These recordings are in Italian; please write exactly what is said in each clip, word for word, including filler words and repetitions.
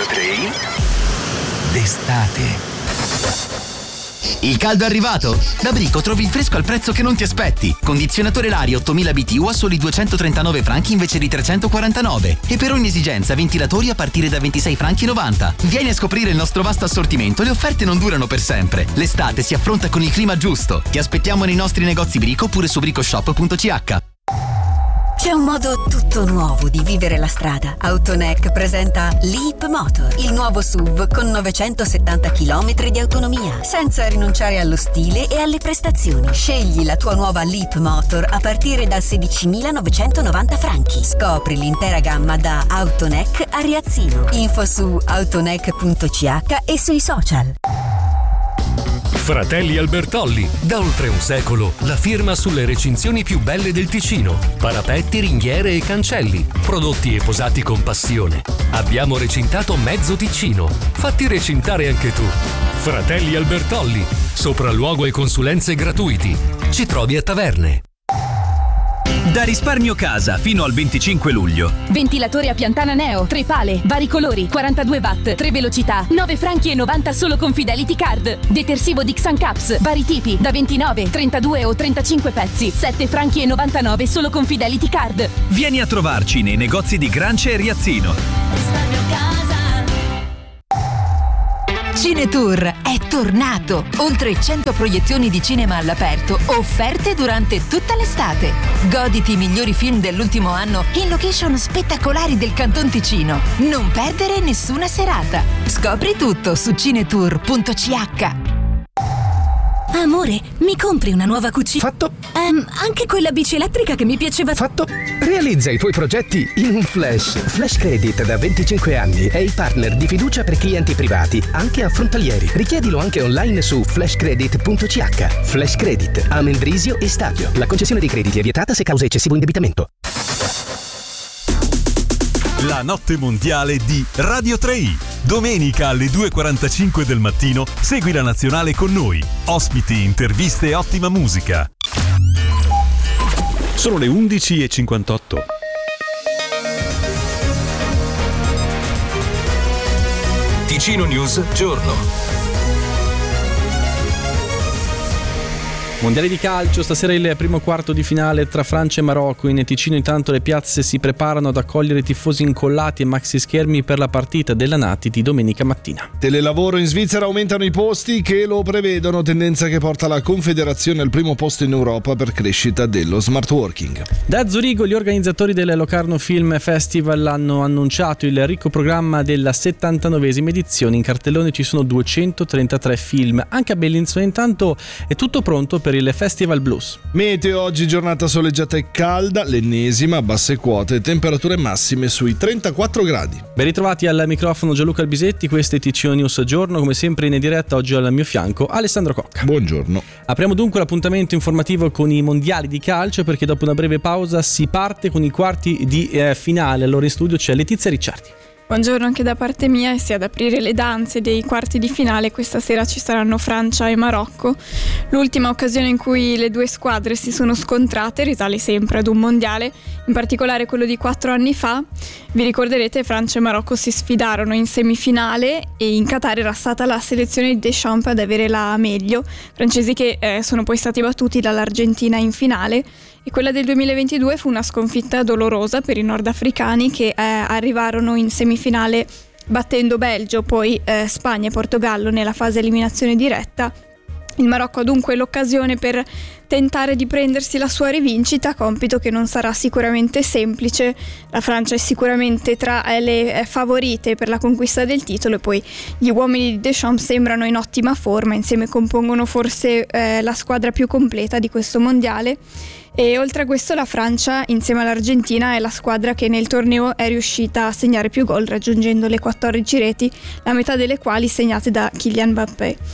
Train d'estate. Il caldo è arrivato? Da Brico trovi il fresco al prezzo che non ti aspetti. Condizionatore Lari ottomila B T U a soli duecentotrentanove franchi invece di trecentoquarantanove. E per ogni esigenza ventilatori a partire da ventisei franchi novanta. Vieni a scoprire il nostro vasto assortimento, le offerte non durano per sempre. L'estate si affronta con il clima giusto. Ti aspettiamo nei nostri negozi Brico oppure su bricoshop punto c h. C'è un modo tutto nuovo di vivere la strada. Autonec presenta Leap Motor, il nuovo S U V con novecentosettanta chilometri di autonomia, senza rinunciare allo stile e alle prestazioni. Scegli la tua nuova Leap Motor a partire da sedicimilanovecentovananta franchi. Scopri l'intera gamma da Autonec a Riazzino. Info su autonec punto c h e sui social. Fratelli Albertolli, da oltre un secolo, la firma sulle recinzioni più belle del Ticino. Parapetti, ringhiere e cancelli, prodotti e posati con passione. Abbiamo recintato mezzo Ticino. Fatti recintare anche tu. Fratelli Albertolli, sopralluogo e consulenze gratuiti. Ci trovi a Taverne. Da Risparmio Casa fino al venticinque luglio. Ventilatore a piantana Neo, tre pale, vari colori, quarantadue watt, tre velocità, nove franchi e novanta solo con Fidelity Card. Detersivo Dixon Caps, vari tipi, da ventinove, trentadue o trentacinque pezzi, sette franchi e novantanove solo con Fidelity Card. Vieni a trovarci nei negozi di Grancia e Riazzino. Risparmio Casa. Cinetour è tornato! Oltre cento proiezioni di cinema all'aperto, offerte durante tutta l'estate. Goditi i migliori film dell'ultimo anno in location spettacolari del Canton Ticino. Non perdere nessuna serata. Scopri tutto su cinetour punto c h. Amore, mi compri una nuova cucina? Fatto. Ehm, anche quella bici elettrica che mi piaceva. Fatto. Realizza i tuoi progetti in un flash. Flash Credit da venticinque anni è il partner di fiducia per clienti privati, anche affrontalieri. Richiedilo anche online su flash credit punto c h. Flash Credit, a Mendrisio e Stadio. La concessione dei crediti è vietata se causa eccessivo indebitamento. La notte mondiale di Radio tre. Domenica alle due e quarantacinque del mattino segui la nazionale con noi. Ospiti, interviste e ottima musica. Sono le undici e cinquantotto. Ticino News Giorno. Mondiale di calcio, stasera il primo quarto di finale tra Francia e Marocco. In Ticino intanto le piazze si preparano ad accogliere i tifosi incollati e maxi schermi per la partita della Nati di domenica mattina. Telelavoro in Svizzera, aumentano i posti che lo prevedono, tendenza che porta la Confederazione al primo posto in Europa per crescita dello smart working. Da Zurigo gli organizzatori del Locarno Film Festival hanno annunciato il ricco programma della settantanovesima edizione. In cartellone ci sono duecentotrentatré film. Anche a Bellinzona intanto è tutto pronto per il Festival Blues. Meteo oggi giornata soleggiata e calda, l'ennesima a basse quote, temperature massime sui trentaquattro gradi. Ben ritrovati al microfono Gianluca Albisetti, questo è Ticino News Giorno, come sempre in diretta oggi al mio fianco Alessandro Cocca. Buongiorno. Apriamo dunque l'appuntamento informativo con i mondiali di calcio, perché dopo una breve pausa si parte con i quarti di eh, finale. Allora in studio c'è Letizia Ricciardi. Buongiorno anche da parte mia, e sì, ad aprire le danze dei quarti di finale questa sera ci saranno Francia e Marocco. L'ultima occasione in cui le due squadre si sono scontrate risale sempre ad un mondiale, in particolare quello di quattro anni fa. Vi ricorderete, Francia e Marocco si sfidarono in semifinale e in Qatar era stata la selezione di Deschamps ad avere la meglio, francesi che eh, sono poi stati battuti dall'Argentina in finale. E quella del duemilaventidue fu una sconfitta dolorosa per i nordafricani che eh, arrivarono in semifinale battendo Belgio, poi eh, Spagna e Portogallo nella fase eliminazione diretta. Il Marocco ha dunque l'occasione per tentare di prendersi la sua rivincita, compito che non sarà sicuramente semplice. La Francia è sicuramente tra le favorite per la conquista del titolo e poi gli uomini di Deschamps sembrano in ottima forma, insieme compongono forse eh, la squadra più completa di questo mondiale. E oltre a questo la Francia insieme all'Argentina è la squadra che nel torneo è riuscita a segnare più gol, raggiungendo le quattordici reti, la metà delle quali segnate da Kylian Mbappé.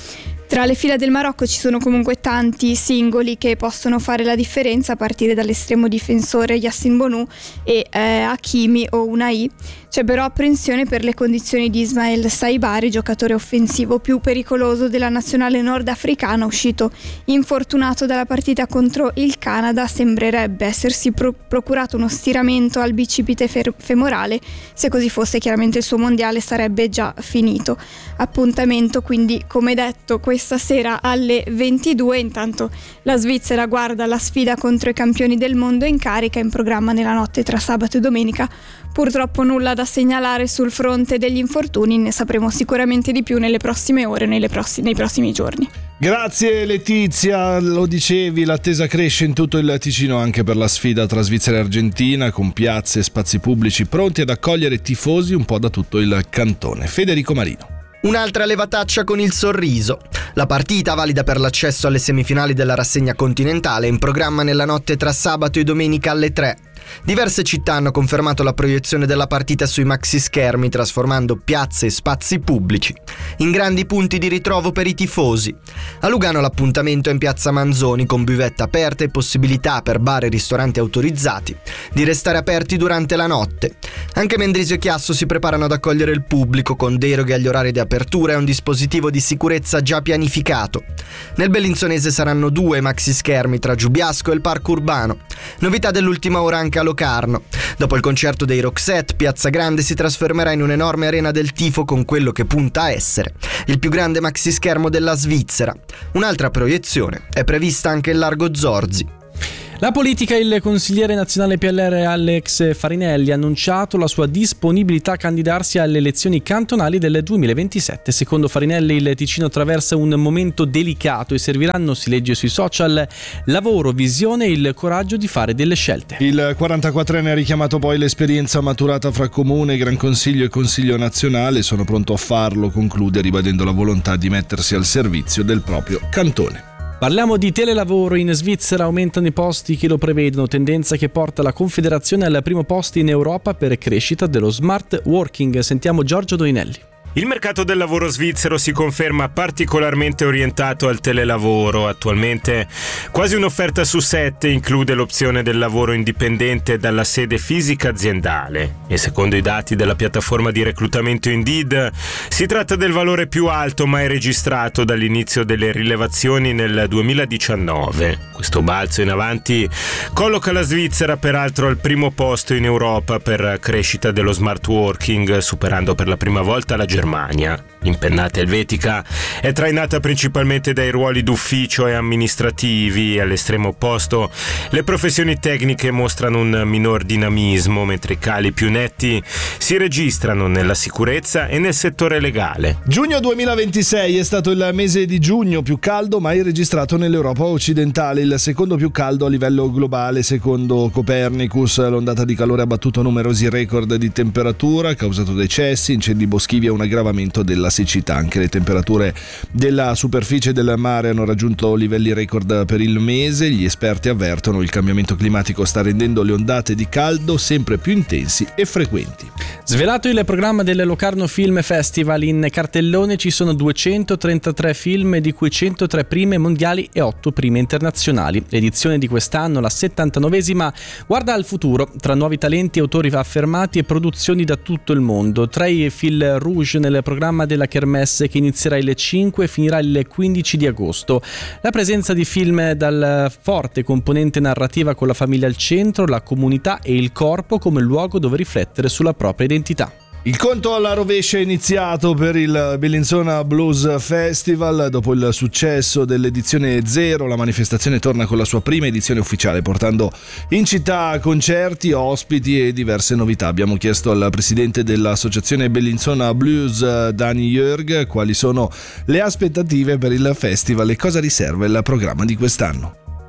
Tra le fila del Marocco ci sono comunque tanti singoli che possono fare la differenza, a partire dall'estremo difensore Yassin Bonu e eh, Hakimi o Unai. C'è però apprensione per le condizioni di Ismael Saibari, giocatore offensivo più pericoloso della nazionale nordafricana, uscito infortunato dalla partita contro il Canada. Sembrerebbe essersi pro- procurato uno stiramento al bicipite fer- femorale. Se così fosse, chiaramente il suo mondiale sarebbe già finito. Appuntamento quindi, come detto, questa sera alle ventidue. Intanto la Svizzera guarda la sfida contro i campioni del mondo in carica, in programma nella notte tra sabato e domenica. Purtroppo nulla da segnalare sul fronte degli infortuni, ne sapremo sicuramente di più nelle prossime ore, nelle prossi- nei prossimi giorni. Grazie Letizia, lo dicevi, l'attesa cresce in tutto il Ticino anche per la sfida tra Svizzera e Argentina, con piazze e spazi pubblici pronti ad accogliere tifosi un po' da tutto il cantone. Federico Marino. Un'altra levataccia con il sorriso. La partita, valida per l'accesso alle semifinali della rassegna continentale, è in programma nella notte tra sabato e domenica alle tre. Diverse città hanno confermato la proiezione della partita sui maxi schermi, trasformando piazze e spazi pubblici in grandi punti di ritrovo per i tifosi. A Lugano l'appuntamento è in piazza Manzoni, con buvette aperte e possibilità per bar e ristoranti autorizzati di restare aperti durante la notte. Anche Mendrisio e Chiasso si preparano ad accogliere il pubblico, con deroghe agli orari di apertura e un dispositivo di sicurezza già pianificato. Nel Bellinzonese saranno due maxi schermi tra Giubiasco e il Parco Urbano. Novità dell'ultima ora anche a Locarno. Dopo il concerto dei Roxette, Piazza Grande si trasformerà in un'enorme arena del tifo, con quello che punta a essere il più grande maxi schermo della Svizzera. Un'altra proiezione è prevista anche in Largo Zorzi. La politica, il consigliere nazionale P L R Alex Farinelli ha annunciato la sua disponibilità a candidarsi alle elezioni cantonali del duemilaventisette. Secondo Farinelli il Ticino attraversa un momento delicato e serviranno, si legge sui social, lavoro, visione e il coraggio di fare delle scelte. Il quarantaquattrenne ha richiamato poi l'esperienza maturata fra Comune, Gran Consiglio e Consiglio nazionale. Sono pronto a farlo, conclude, ribadendo la volontà di mettersi al servizio del proprio cantone. Parliamo di telelavoro. In Svizzera aumentano i posti che lo prevedono, tendenza che porta la Confederazione al primo posto in Europa per crescita dello smart working. Sentiamo Giorgio Doinelli. Il mercato del lavoro svizzero si conferma particolarmente orientato al telelavoro. Attualmente quasi un'offerta su sette include l'opzione del lavoro indipendente dalla sede fisica aziendale e, secondo i dati della piattaforma di reclutamento Indeed, si tratta del valore più alto mai registrato dall'inizio delle rilevazioni nel duemiladiciannove. Questo balzo in avanti colloca la Svizzera peraltro al primo posto in Europa per crescita dello smart working, superando per la prima volta la Germania. Germania. L'impennata elvetica è trainata principalmente dai ruoli d'ufficio e amministrativi. All'estremo opposto, le professioni tecniche mostrano un minor dinamismo, mentre i cali più netti si registrano nella sicurezza e nel settore legale. Giugno duemilaventisei è stato il mese di giugno più caldo mai registrato nell'Europa occidentale, il secondo più caldo a livello globale. Secondo Copernicus, l'ondata di calore ha battuto numerosi record di temperatura, causato da eccessi, incendi boschivi e un aggravamento della siccità. Anche le temperature della superficie del mare hanno raggiunto livelli record per il mese. Gli esperti avvertono che il cambiamento climatico sta rendendo le ondate di caldo sempre più intensi e frequenti. Svelato il programma del Locarno Film Festival, in cartellone ci sono duecentotrentatré film, di cui centotré prime mondiali e otto prime internazionali. L'edizione di quest'anno, la settantanovesima, guarda al futuro, tra nuovi talenti, autori affermati e produzioni da tutto il mondo. Tra i fil rouge nel programma della Kermesse, che inizierà il cinque e finirà il quindici di agosto. La presenza di film dal forte componente narrativa, con la famiglia al centro, la comunità e il corpo come luogo dove riflettere sulla propria identità. Il conto alla rovescia è iniziato per il Bellinzona Blues Festival. Dopo il successo dell'edizione zero, la manifestazione torna con la sua prima edizione ufficiale, portando in città concerti, ospiti e diverse novità. Abbiamo chiesto al presidente dell'associazione Bellinzona Blues, Dani Jörg, quali sono le aspettative per il festival e cosa riserva il programma di quest'anno.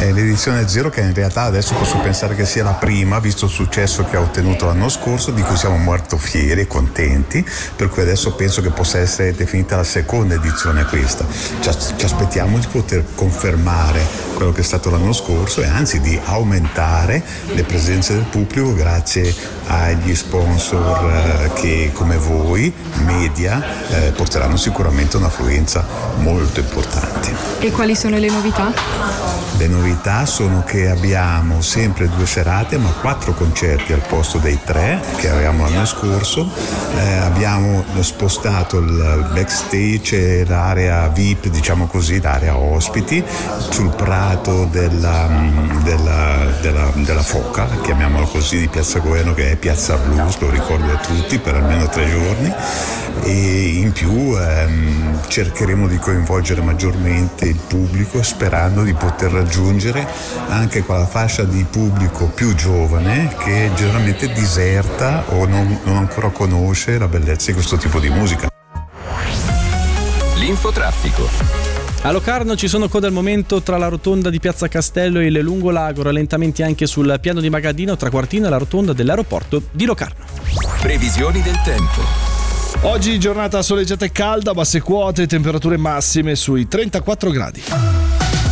È l'edizione zero che in realtà adesso posso pensare che sia la prima, visto il successo che ha ottenuto l'anno scorso, di cui siamo molto fieri e contenti, per cui adesso penso che possa essere definita la seconda edizione questa. Ci, ci aspettiamo di poter confermare quello che è stato l'anno scorso e anzi di aumentare le presenze del pubblico grazie agli sponsor eh, che come voi, media, eh, porteranno sicuramente un'affluenza molto importante. E quali sono le novità? Le novità sono che abbiamo sempre due serate ma quattro concerti al posto dei tre che avevamo l'anno scorso. Eh, abbiamo spostato il backstage e l'area V I P, diciamo così, l'area ospiti sul prato della, della, della, della Foca, chiamiamolo così, di Piazza Governo, che è Piazza Blues, lo ricordo a tutti, per almeno tre giorni. E in più ehm, cercheremo di coinvolgere maggiormente il pubblico, sperando di poter raggiungere anche quella fascia di pubblico più giovane che generalmente diserta o non, non ancora conosce la bellezza di questo tipo di musica. L'infotraffico. A Locarno ci sono code al momento tra la rotonda di Piazza Castello e il Lungolago, rallentamenti anche sul piano di Magadino, traguartino e la rotonda dell'aeroporto di Locarno. Previsioni del tempo. Oggi giornata soleggiata e calda, basse quote, temperature massime sui trentaquattro gradi.